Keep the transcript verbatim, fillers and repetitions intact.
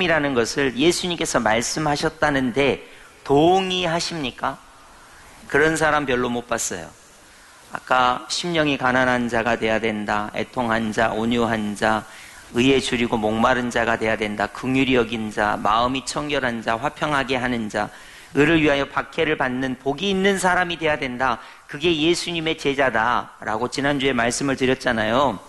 섬김이라는 것을 예수님께서 말씀하셨다는데 동의하십니까? 그런 사람 별로 못 봤어요. 아까 심령이 가난한 자가 돼야 된다, 애통한 자, 온유한 자, 의에 줄이고 목마른 자가 돼야 된다, 긍휼히 여긴 자, 마음이 청결한 자, 화평하게 하는 자, 의를 위하여 박해를 받는 복이 있는 사람이 돼야 된다. 그게 예수님의 제자다라고 지난주에 말씀을 드렸잖아요.